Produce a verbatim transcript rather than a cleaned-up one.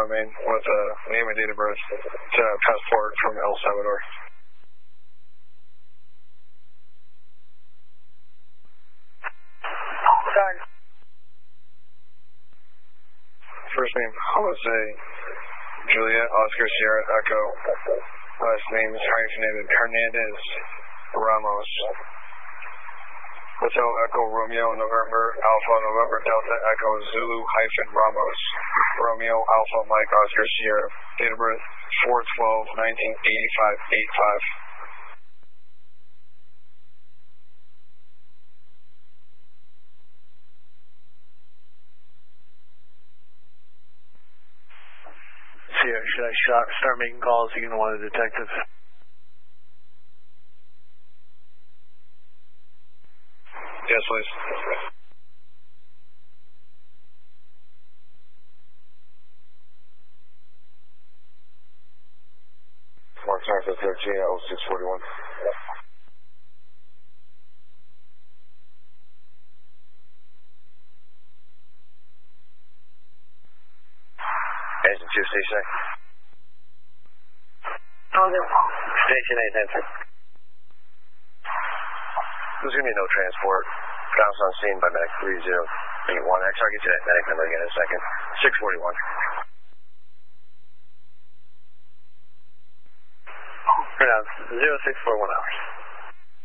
uh, main with uh, name and date of birth to passport from El Salvador. Sorry. First name Jose Juliet Oscar Sierra Echo. Last name is hyphenated Hernandez Ramos. Hotel Echo Romeo November Alpha November Delta Echo Zulu hyphen Ramos. Romeo Alpha Mike Oscar Sierra. Date of birth four twelve nineteen eighty-five eighty-five. Sierra, should I start, start making calls? You can one of the detectives. Yes, please. Mark Sargent thirteen oh six forty-one. Engine two, station eight. Station eight, answer. There's going to be no transport. Grounds on scene by medic three zero eight one. X, I'll get you that medic number again in a second. six forty-one. Pronounced zero six four one hours.